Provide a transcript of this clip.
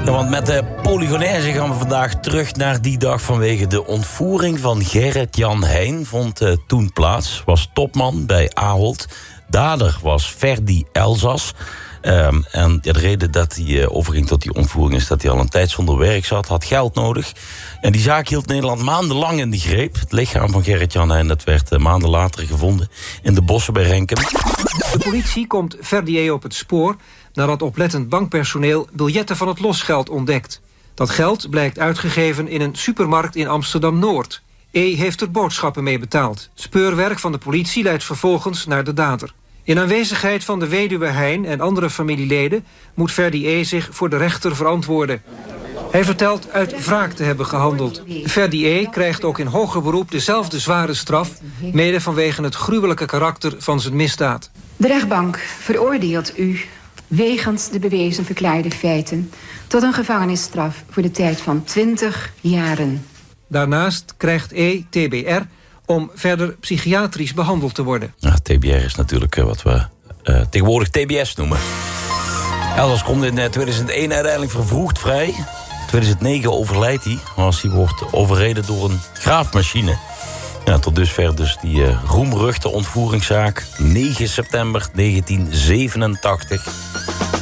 Ja, want met de Polygonaise gaan we vandaag terug naar die dag vanwege de ontvoering van Gerrit-Jan Heijn. Vond toen plaats, was topman bij Ahold. Dader was Ferdi Elzas. En de reden dat hij overging tot die ontvoering is dat hij al een tijd zonder werk zat, had geld nodig. En die zaak hield Nederland maandenlang in de greep. Het lichaam van Gerrit-Jan Heijn dat werd maanden later gevonden in de bossen bij Renkum. De politie komt Ferdi E. op het spoor nadat oplettend bankpersoneel biljetten van het losgeld ontdekt. Dat geld blijkt uitgegeven in een supermarkt in Amsterdam-Noord. E. heeft er boodschappen mee betaald. Speurwerk van de politie leidt vervolgens naar de dader. In aanwezigheid van de weduwe Heijn en andere familieleden moet Ferdi E. zich voor de rechter verantwoorden. Hij vertelt uit wraak te hebben gehandeld. Ferdi E. krijgt ook in hoger beroep dezelfde zware straf, mede vanwege het gruwelijke karakter van zijn misdaad. De rechtbank veroordeelt u, wegens de bewezen verklaarde feiten, tot een gevangenisstraf voor de tijd van 20 jaren. Daarnaast krijgt E. TBR om verder psychiatrisch behandeld te worden. Ja, TBR is natuurlijk wat we tegenwoordig TBS noemen. Elzas komt in 2001 uiteindelijk vervroegd vrij. In 2009 overlijdt hij als hij wordt overreden door een graafmachine. Ja, tot dusver dus die roemruchte ontvoeringszaak. 9 september 1987.